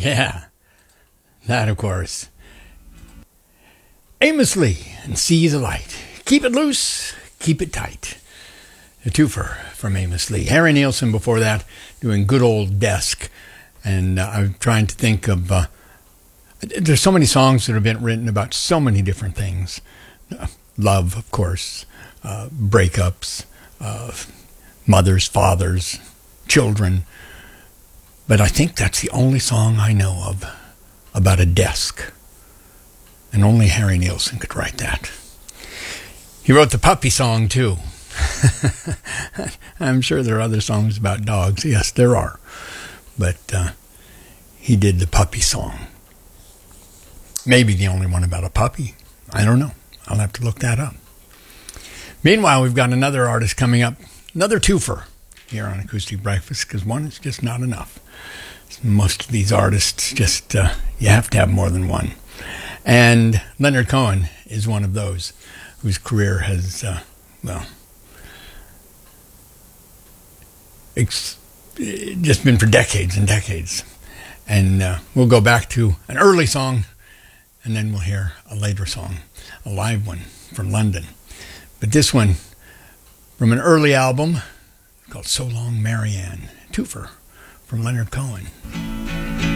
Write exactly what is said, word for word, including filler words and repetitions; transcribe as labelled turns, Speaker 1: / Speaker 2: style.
Speaker 1: Yeah, that of course. Amos Lee and Seas of Light. Keep it loose, keep it tight. A twofer from Amos Lee. Harry Nilsson before that, doing Good Old Desk. And uh, I'm trying to think of... Uh, there's so many songs that have been written about so many different things. Uh, love, of course. Uh, breakups. Uh, mothers, fathers, children. But I think that's the only song I know of about a desk. And only Harry Nilsson could write that. He wrote the puppy song, too. I'm sure there are other songs about dogs. Yes, there are. But uh, he did the puppy song. Maybe the only one about a puppy. I don't know. I'll have to look that up. Meanwhile, we've got another artist coming up. Another twofer here on Acoustic Breakfast, because one is just not enough. Most of these artists, just uh, you have to have more than one. And Leonard Cohen is one of those whose career has, uh, well, ex- just been for decades and decades. And uh, we'll go back to an early song, and then we'll hear a later song, a live one from London. But this one, from an early album called So Long Marianne, twofer from Leonard Cohen.